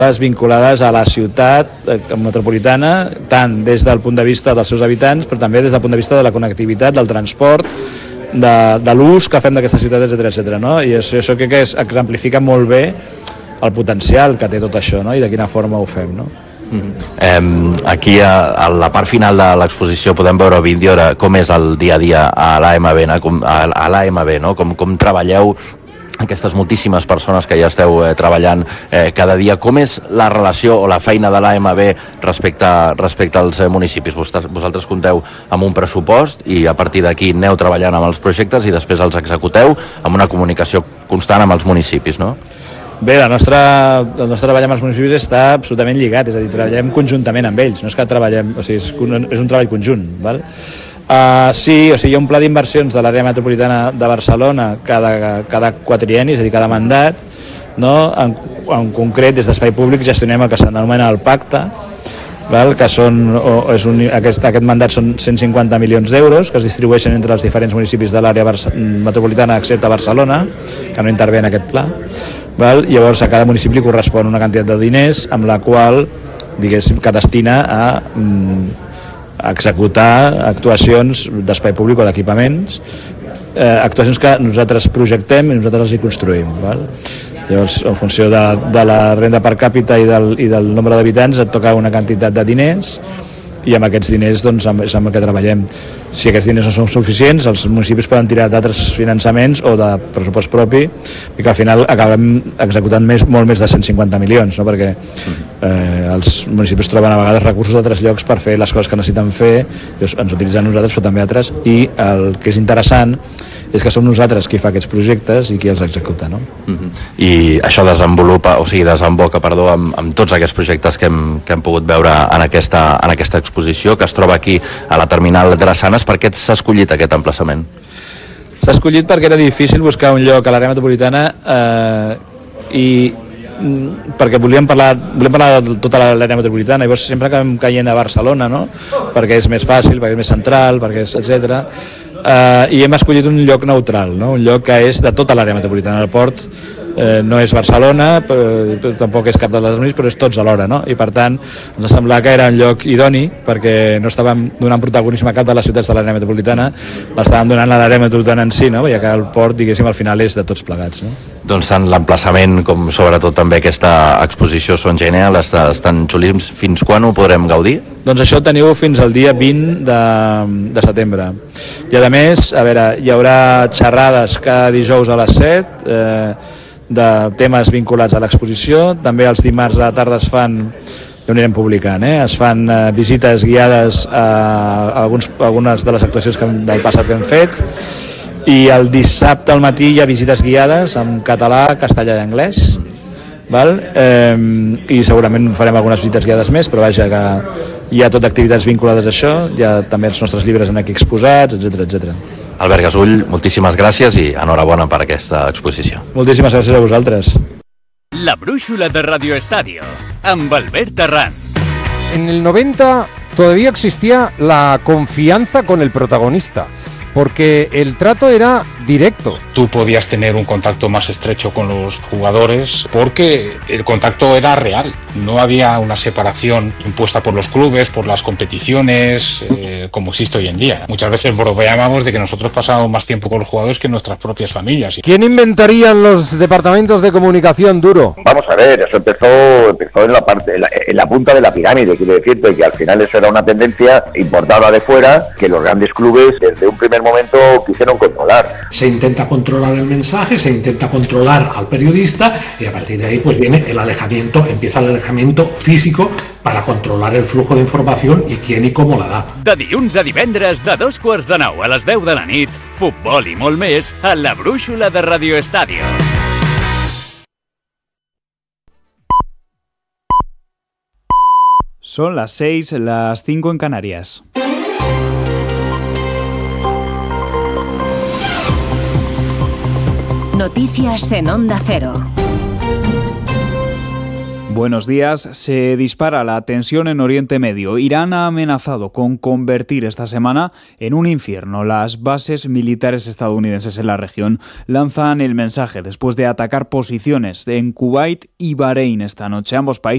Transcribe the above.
vinculades a la ciutat metropolitana, tant des del punt de vista dels seus habitants, però també des del punt de vista de la connectivitat, del transport, de l'ús que fem d'aquesta ciutat, etc. No? I això crec que exemplifica molt bé el potencial que té tot això, no? I de quina forma ho fem. No? Aquí a la part final de l'exposició podem veure el vídeo de com és el dia a dia a l'AMB, no? Com treballeu aquestes moltíssimes persones que ja esteu treballant cada dia. Com és la relació o la feina de l'AMB respecte als municipis? Vosaltres compteu amb un pressupost i a partir d'aquí aneu treballant amb els projectes i després els executeu amb una comunicació constant amb els municipis, no? Bé, el nostre treball amb els municipis està absolutament lligat, és a dir, treballem conjuntament amb ells, no és que treballem, o sigui, és un treball conjunt, val? Sí, o sigui, hi ha un pla d'inversions de l'àrea metropolitana de Barcelona cada quatrienni, és a dir, cada mandat, no? En concret, des d'Espai Públic gestionem el que s'anomena el pacte, val? Que aquest mandat són 150 milions d'euros que es distribueixen entre els diferents municipis de l'àrea metropolitana excepte Barcelona, que no intervé en aquest pla. Val? Llavors a cada municipi li correspon una quantitat de diners amb la qual, diguéssim, que destina a executar actuacions d'espai públic o d'equipaments, actuacions que nosaltres projectem i nosaltres els hi construïm. Val? Llavors, en funció de la renda per càpita i del nombre d'habitants et toca una quantitat de diners i amb aquests diners doncs, és amb el que treballem. Si aquests diners no són suficients, els municipis poden tirar d'altres finançaments o de pressupost propi i que al final acabem executant molt més de 150 milions, no? Perquè els municipis troben a vegades recursos d'altres llocs per fer les coses que necessiten fer, ens utilitzen nosaltres però també altres, i el que és interessant és que som nosaltres qui fa aquests projectes i qui els executa, no? I això desemboca amb tots aquests projectes que hem pogut veure en aquesta exposició que es troba aquí a la terminal Drassanes. Per què s'ha escollit aquest emplaçament? S'ha escollit perquè era difícil buscar un lloc a l'àrea metropolitana i perquè volíem parlar de tota l'àrea metropolitana, llavors sempre acabem caient a Barcelona, no? Perquè és més fàcil, perquè és més central, perquè és etc. I hem escollit un lloc neutral, no? Un lloc que és de tota l'àrea metropolitana. El port no és Barcelona, però tampoc és cap dels municipis, però és tots alhora, no? I per tant ens semblava que era un lloc idoni perquè no estàvem donant protagonisme a cap de les ciutats de l'àrea metropolitana, l'estàvem donant a l'àrea metropolitana en si, no? Ja que el port, diguéssim, al final és de tots plegats, no? Doncs tant l'emplaçament com sobretot també aquesta exposició són genials, estan xulims. Fins quan ho podrem gaudir? Doncs això ho teniu fins al dia 20 de setembre. I a més, a veure, hi haurà xerrades cada dijous a les 7 de temes vinculats a l'exposició. També els dimarts a la tarda es fan, ja ho anirem publicant, es fan visites guiades a algunes de les actuacions del passat que hem fet, i el dissabte al matí hi ha visites guiades en català, castellà i anglès, val? I segurament farem algunes visites guiades més, però vaja, que hi ha tot activitats vinculades a això, hi ha també els nostres llibres aquí exposats, etc. Albert Gasull, moltíssimes gràcies i enhorabona per aquesta exposició. Moltíssimes gràcies a vosaltres. La brúixola de Radio Estadio, amb Albert Terrán. En el 90 todavía existía la confianza con el protagonista, porque el trato era directo. Tú podías tener un contacto más estrecho con los jugadores porque el contacto era real. No había una separación impuesta por los clubes, por las competiciones, como existe hoy en día. Muchas veces bromeábamos de que nosotros pasábamos más tiempo con los jugadores que nuestras propias familias. ¿Quién inventarían los departamentos de comunicación, Duro? Vamos a ver, eso empezó en la punta de la pirámide, quiero decirte que al final eso era una tendencia importada de fuera que los grandes clubes desde un primer momento quisieron controlar. Se intenta controlar el mensaje, se intenta controlar al periodista y a partir de ahí pues viene el alejamiento, empieza el alejamiento físico para controlar el flujo de información y quién y cómo la da. De dilluns a divendres, de 2:45 a les 10 de la nit, futbol i molt més a la brúixola de Radio Estadio. Son las 6, las 5 en Canarias. Noticias en Onda Cero. Buenos días. Se dispara la tensión en Oriente Medio. Irán ha amenazado con convertir esta semana en un infierno. Las bases militares estadounidenses en la región lanzan el mensaje después de atacar posiciones en Kuwait y Bahrein esta noche. Ambos países